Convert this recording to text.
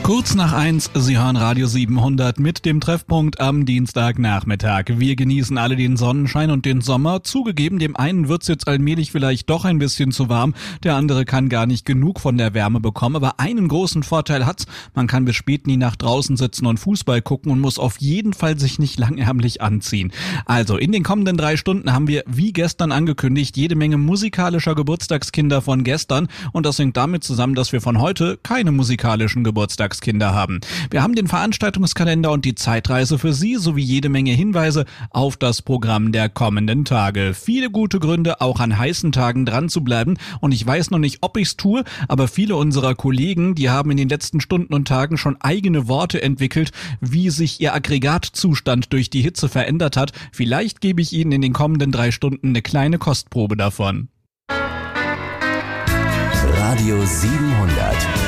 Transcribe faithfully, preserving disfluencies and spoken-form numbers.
Kurz nach eins, Sie hören Radio siebenhundert mit dem Treffpunkt am Dienstagnachmittag. Wir genießen alle den Sonnenschein und den Sommer. Zugegeben, dem einen wird's jetzt allmählich vielleicht doch ein bisschen zu warm, der andere kann gar nicht genug von der Wärme bekommen. Aber einen großen Vorteil hat's, man kann bis spät in die Nacht draußen sitzen und Fußball gucken und muss auf jeden Fall sich nicht langärmlich anziehen. Also, in den kommenden drei Stunden haben wir, wie gestern angekündigt, jede Menge musikalischer Geburtstagskinder von gestern. Und das hängt damit zusammen, dass wir von heute keine musikalischen Geburtstagskinder haben. Wir haben den Veranstaltungskalender und die Zeitreise für Sie sowie jede Menge Hinweise auf das Programm der kommenden Tage. Viele gute Gründe, auch an heißen Tagen dran zu bleiben. Und ich weiß noch nicht, ob ich's tue, aber viele unserer Kollegen, die haben in den letzten Stunden und Tagen schon eigene Worte entwickelt, wie sich ihr Aggregatzustand durch die Hitze verändert hat. Vielleicht gebe ich Ihnen in den kommenden drei Stunden eine kleine Kostprobe davon. Radio siebenhundert.